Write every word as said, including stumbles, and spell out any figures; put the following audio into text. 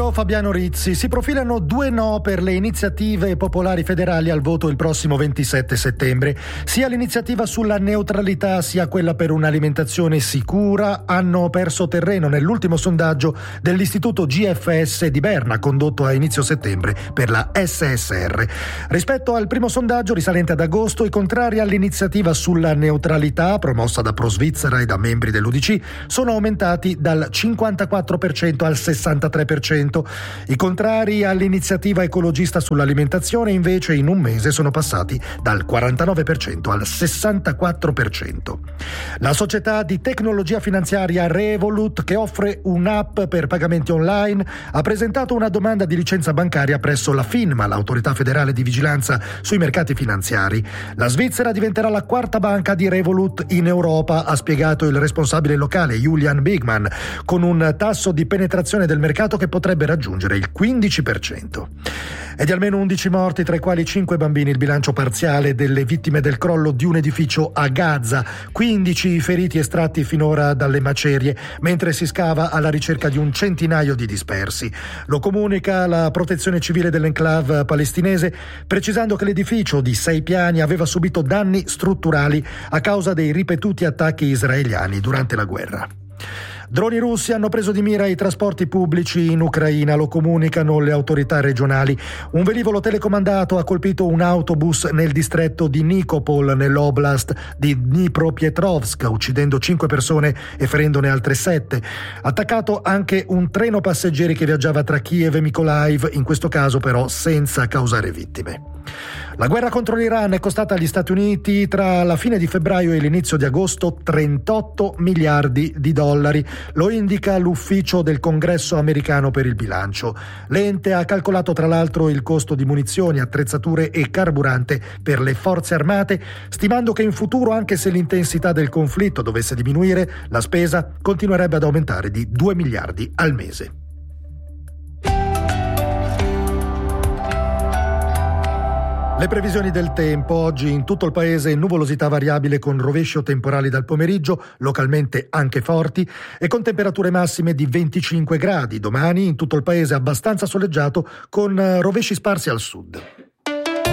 Ministro Fabiano Rizzi. Si profilano due no per le iniziative popolari federali al voto il prossimo ventisette settembre. Sia l'iniziativa sulla neutralità sia quella per un'alimentazione sicura hanno perso terreno nell'ultimo sondaggio dell'Istituto G F S di Berna, condotto a inizio settembre per la S S R. Rispetto al primo sondaggio risalente ad agosto, i contrari all'iniziativa sulla neutralità, promossa da Pro Svizzera e da membri dell'U D C, sono aumentati dal cinquantaquattro per cento al sessantatré per cento. I contrari all'iniziativa ecologista sull'alimentazione invece in un mese sono passati dal quarantanove per cento al sessantaquattro per cento. La società di tecnologia finanziaria Revolut, che offre un'app per pagamenti online, ha presentato una domanda di licenza bancaria presso la FINMA, l'autorità federale di vigilanza sui mercati finanziari. La Svizzera diventerà la quarta banca di Revolut in Europa, ha spiegato il responsabile locale Julian Bigman, con un tasso di penetrazione del mercato che potrebbe raggiungere il quindici per cento. È di almeno undici morti, tra i quali cinque bambini, il bilancio parziale delle vittime del crollo di un edificio a Gaza, quindici i feriti estratti finora dalle macerie, mentre si scava alla ricerca di un centinaio di dispersi. Lo comunica la protezione civile dell'enclave palestinese, precisando che l'edificio di sei piani aveva subito danni strutturali a causa dei ripetuti attacchi israeliani durante la guerra. Droni russi hanno preso di mira i trasporti pubblici in Ucraina, lo comunicano le autorità regionali. Un velivolo telecomandato ha colpito un autobus nel distretto di Nikopol, nell'oblast di Dnipropetrovsk, uccidendo cinque persone e ferendone altre sette. Attaccato anche un treno passeggeri che viaggiava tra Kiev e Mykolaiv, in questo caso però senza causare vittime. La guerra contro l'Iran è costata agli Stati Uniti tra la fine di febbraio e l'inizio di agosto trentotto miliardi di dollari, lo indica l'ufficio del Congresso americano per il bilancio. L'ente ha calcolato tra l'altro il costo di munizioni, attrezzature e carburante per le forze armate, stimando che in futuro, anche se l'intensità del conflitto dovesse diminuire, la spesa continuerebbe ad aumentare di due miliardi al mese. Le previsioni del tempo: oggi in tutto il paese nuvolosità variabile con rovesci o temporali dal pomeriggio, localmente anche forti, e con temperature massime di venticinque gradi. Domani in tutto il paese abbastanza soleggiato con rovesci sparsi al sud.